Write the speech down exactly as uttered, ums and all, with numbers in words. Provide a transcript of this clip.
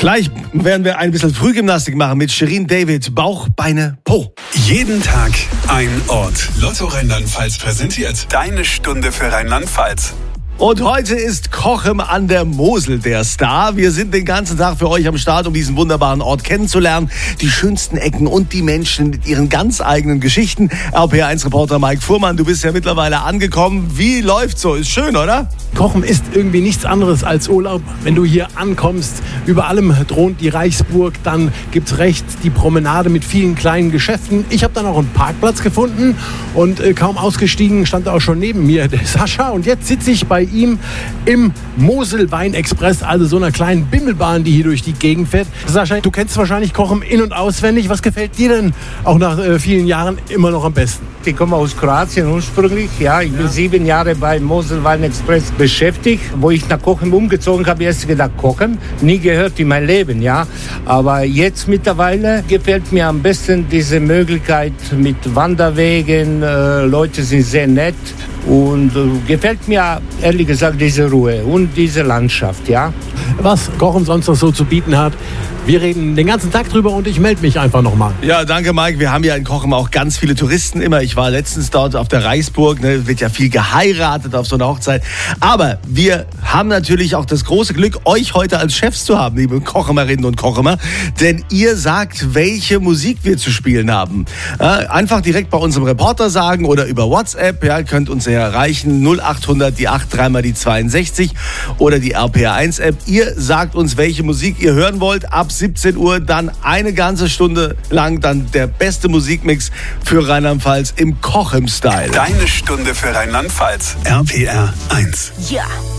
Gleich werden wir ein bisschen Frühgymnastik machen mit Shirin David. Bauch, Beine, Po. Jeden Tag ein Ort. Lotto Rheinland-Pfalz präsentiert deine Stunde für Rheinland-Pfalz. Und heute ist Cochem an der Mosel der Star. Wir sind den ganzen Tag für euch am Start, um diesen wunderbaren Ort kennenzulernen. Die schönsten Ecken und die Menschen mit ihren ganz eigenen Geschichten. R P R eins Reporter Mike Fuhrmann, du bist ja mittlerweile angekommen. Wie läuft's so? Ist schön, oder? Cochem ist irgendwie nichts anderes als Urlaub. Wenn du hier ankommst, über allem thront die Reichsburg, dann gibt's rechts die Promenade mit vielen kleinen Geschäften. Ich habe dann auch einen Parkplatz gefunden und äh, kaum ausgestiegen stand auch schon neben mir der Sascha. Und jetzt sitze ich bei ihm im Mosel-Wein-Express, also so einer kleinen Bimmelbahn, die hier durch die Gegend fährt. Sascha, du kennst wahrscheinlich Cochem in- und auswendig. Was gefällt dir denn auch nach äh, vielen Jahren immer noch am besten? Ich komme aus Kroatien ursprünglich. Ja, ich bin ja. sieben Jahre beim Mosel-Wein-Express beschäftigt. Wo ich nach Cochem umgezogen habe, erst gedacht, Cochem, nie gehört in mein Leben, ja. Aber jetzt mittlerweile gefällt mir am besten diese Möglichkeit mit Wanderwegen. Äh, Leute sind sehr nett. Und äh, gefällt mir, ehrlich gesagt, diese Ruhe und diese Landschaft, ja. Was Cochem sonst noch so zu bieten hat, wir reden den ganzen Tag drüber und ich melde mich einfach nochmal. Ja, danke Mike. Wir haben ja in Cochem auch ganz viele Touristen immer. Ich war letztens dort auf der Reichsburg, ne, wird ja viel geheiratet auf so einer Hochzeit. Aber wir haben natürlich auch das große Glück, euch heute als Chefs zu haben, liebe Cochemerinnen und Cochemer. Denn ihr sagt, welche Musik wir zu spielen haben. Ja, einfach direkt bei unserem Reporter sagen oder über WhatsApp. Ja, könnt uns ja erreichen. null acht hundert, die acht, dreimal die zweiundsechzig oder die R P R eins App. Ihr sagt uns, welche Musik ihr hören wollt. Ab siebzehn Uhr dann eine ganze Stunde lang dann der beste Musikmix für Rheinland-Pfalz im Cochem-Style. Deine Stunde für Rheinland-Pfalz. R P R eins. Ja.